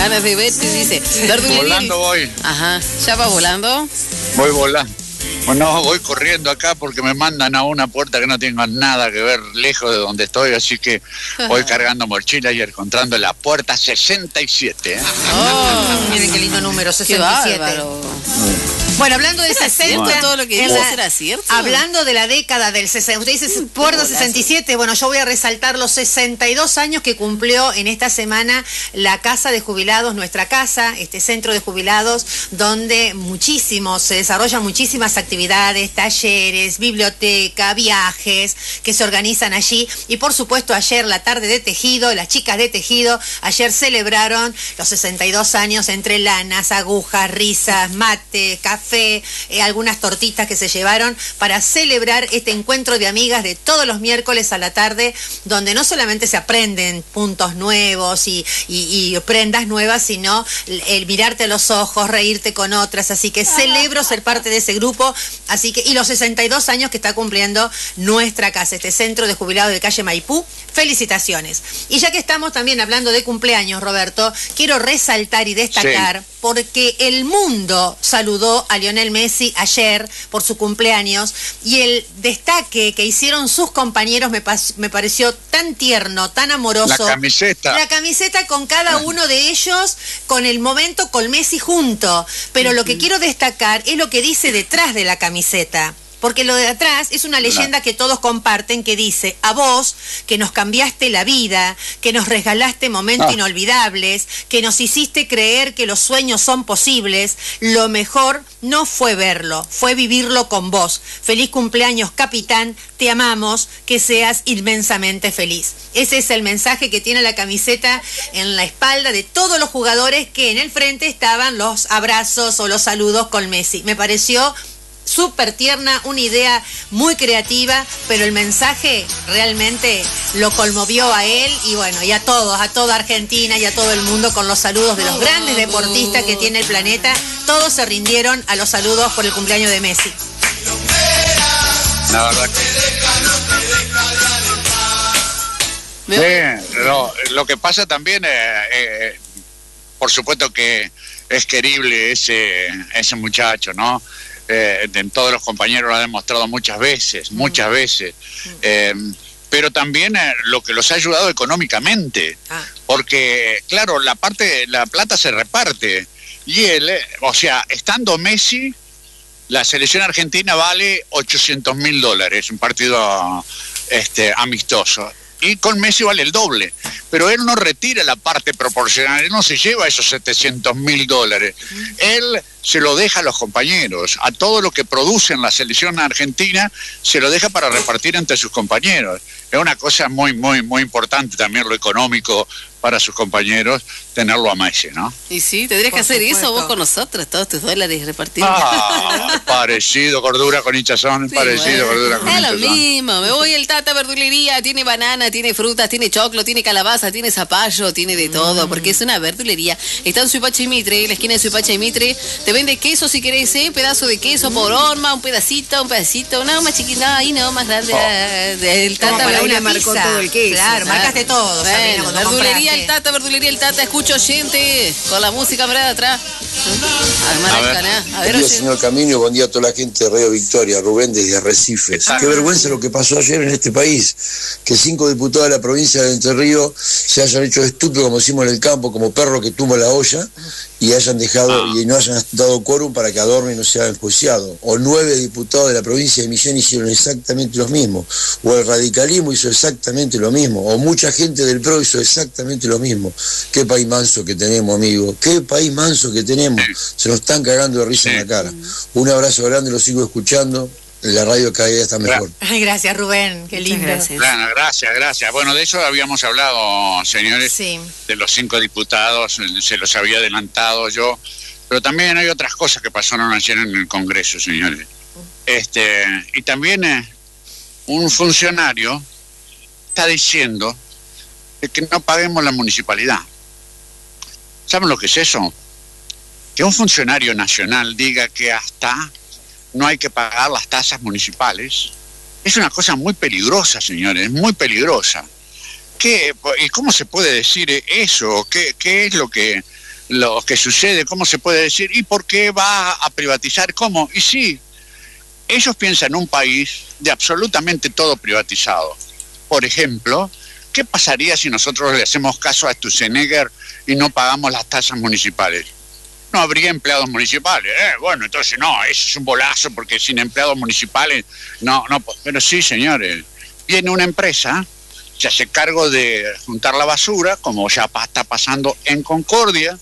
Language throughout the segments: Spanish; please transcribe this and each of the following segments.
ganas de verte, dice. Volando voy. Ajá, ¿ya va volando? Voy volando. Bueno, voy corriendo acá porque me mandan a una puerta que no tengo nada que ver, lejos de donde estoy, así que voy cargando mochilas y encontrando la puerta 67. Miren qué lindo número, 67. Bueno, hablando de 60, todo lo que dice será cierto. Hablando de la década del 60, usted dice puerta 67, bueno, yo voy a resaltar los 62 años que cumplió en esta semana la Casa de Jubilados, nuestra casa, este centro de jubilados, donde se desarrollan muchísimas actividades, talleres, biblioteca, viajes que se organizan allí. Y por supuesto ayer la tarde de tejido, las chicas de tejido, ayer celebraron los 62 años entre lanas, agujas, risas, mate, café, algunas tortitas que se llevaron para celebrar este encuentro de amigas de todos los miércoles a la tarde, donde no solamente se aprenden puntos nuevos y prendas nuevas, sino el mirarte a los ojos, reírte con otras. Así que celebro ser parte de ese grupo, y los 62 años que está cumpliendo nuestra casa, este centro de jubilados de calle Maipú. Felicitaciones. Y ya que estamos también hablando de cumpleaños, Roberto, quiero resaltar y destacar, porque el mundo saludó a Lionel Messi ayer por su cumpleaños, y el destaque que hicieron sus compañeros me pareció tan tierno, tan amoroso. La camiseta con cada uno de ellos, con el momento con Messi junto. Pero lo que quiero destacar es lo que dice detrás de la camiseta. Porque lo de atrás es una leyenda que todos comparten, que dice: a vos, que nos cambiaste la vida, que nos regalaste momentos inolvidables, que nos hiciste creer que los sueños son posibles, lo mejor no fue verlo, fue vivirlo con vos. Feliz cumpleaños, capitán, te amamos, que seas inmensamente feliz. Ese es el mensaje que tiene la camiseta en la espalda de todos los jugadores, que en el frente estaban los abrazos o los saludos con Messi. Me pareció súper tierna, una idea muy creativa, pero el mensaje realmente lo conmovió a él y bueno, y a todos, a toda Argentina y a todo el mundo, con los saludos de los grandes deportistas que tiene el planeta. Todos se rindieron a los saludos por el cumpleaños de Messi. La verdad que... lo que pasa también, por supuesto que es querible ese muchacho, ¿no? De todos los compañeros lo ha demostrado muchas veces, pero también lo que los ha ayudado económicamente, porque claro, la plata se reparte, y él, estando Messi, la selección argentina vale $800.000, un partido amistoso, y con Messi vale el doble, pero él no retira la parte proporcional, él no se lleva esos $700.000, él se lo deja a los compañeros, a todo lo que produce en la selección argentina se lo deja para repartir entre sus compañeros. Es una cosa muy, muy, muy importante también lo económico para sus compañeros, tenerlo a Messi, ¿no? Y sí, tendrías que hacer eso vos con nosotros, todos tus dólares repartidos. Parecido, cordura con hinchazón, parecido, gordura con hinchazón. Es lo mismo, me voy al Tata Verdulería, tiene banana, tiene frutas, tiene choclo, tiene calabaza, tiene zapallo, tiene de todo, porque es una verdulería. Está en Suipacha y Mitre, en la esquina de Suipacha y Mitre, te vende queso si querés, pedazo de queso por horma, un pedacito, no, más chiquito, ahí no, más grande, del Tata Verdulería. Marcó todo el queso. Claro, marcaste todo. Bueno, verdulería el Tata, verdulería el Tata, escucho gente con la música para atrás. Buen día, señor Camino, buen día a toda la gente de Radio Victoria, Rubén desde Arrecife. Qué vergüenza lo que pasó ayer en este país, que 5 diputados de la provincia de Entre Ríos se hayan hecho estúpidos, como decimos en el campo, como perro que tumba la olla, y hayan dejado y no hayan dado quórum para que adorne y no sea enjuiciado. O 9 diputados de la provincia de Misiones hicieron exactamente lo mismo, o el radicalismo hizo exactamente lo mismo, o mucha gente del PRO hizo exactamente lo mismo. Qué país manso que tenemos, amigo, qué país manso que tenemos. Se nos están cagando de risa en la cara. Un abrazo grande, lo sigo escuchando. La radio cada día está mejor. Ay, gracias, Rubén, qué lindo. Gracias. Bueno, de eso habíamos hablado, señores, de los 5 diputados, se los había adelantado yo, pero también hay otras cosas que pasaron ayer en el Congreso, señores. Y también un funcionario está diciendo que no paguemos la municipalidad. ¿Saben lo que es eso? Que un funcionario nacional diga que hasta no hay que pagar las tasas municipales, es una cosa muy peligrosa, señores, muy peligrosa. ¿Y cómo se puede decir eso? ¿Qué es lo que lo que sucede, ¿cómo se puede decir? ¿Y por qué va a privatizar? ¿Cómo? Y sí, ellos piensan en un país de absolutamente todo privatizado. Por ejemplo, ¿qué pasaría si nosotros le hacemos caso a Sturzenegger y no pagamos las tasas municipales? No habría empleados municipales. Bueno, entonces no, eso es un bolazo porque sin empleados municipales, no. Pero sí, señores, viene una empresa, se hace cargo de juntar la basura, como ya está pasando en Concordia,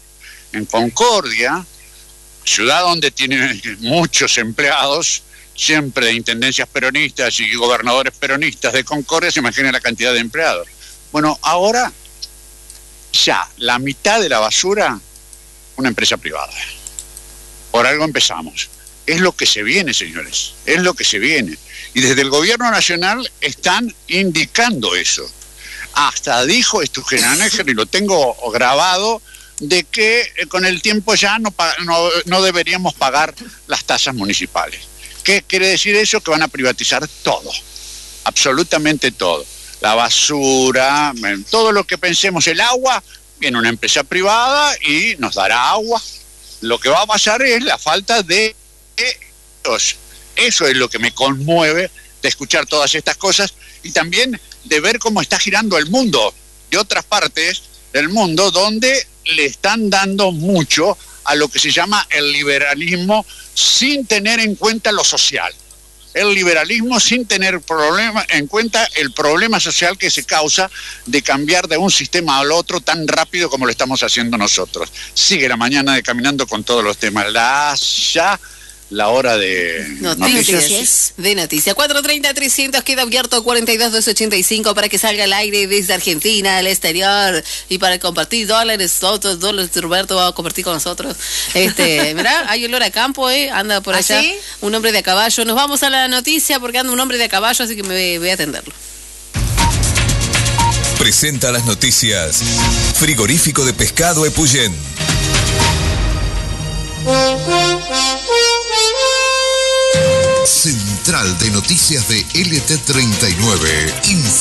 ciudad donde tiene muchos empleados, siempre de intendencias peronistas y gobernadores peronistas de Concordia, se imagina la cantidad de empleados. Bueno, ahora ya la mitad de la basura, una empresa privada. Por algo empezamos. Es lo que se viene, señores, es lo que se viene. Y desde el gobierno nacional están indicando eso. Hasta dijo Sturzenegger, y lo tengo grabado, de que con el tiempo ya no deberíamos pagar las tasas municipales. ¿Qué quiere decir eso? Que van a privatizar todo, absolutamente todo. La basura, todo lo que pensemos, el agua, viene una empresa privada y nos dará agua. Lo que va a pasar es la falta de ellos. Eso es lo que me conmueve de escuchar todas estas cosas y también de ver cómo está girando el mundo, de otras partes del mundo donde le están dando mucho a lo que se llama el liberalismo sin tener en cuenta lo social. El liberalismo sin tener en cuenta el problema social que se causa de cambiar de un sistema al otro tan rápido como lo estamos haciendo nosotros. Sigue la mañana de Caminando con todos los temas. La hora de noticias. De noticias. 430-300 queda abierto 42-285 para que salga al aire desde Argentina, al exterior y para compartir dólares. Roberto va a compartir con nosotros. Mirá, hay olor a campo, anda por allá. ¿Sí? Un hombre de a caballo. Nos vamos a la noticia porque anda un hombre de a caballo, así que me voy a atenderlo. Presenta las noticias. Frigorífico de Pescado Epuyén. Central de Noticias de LT39.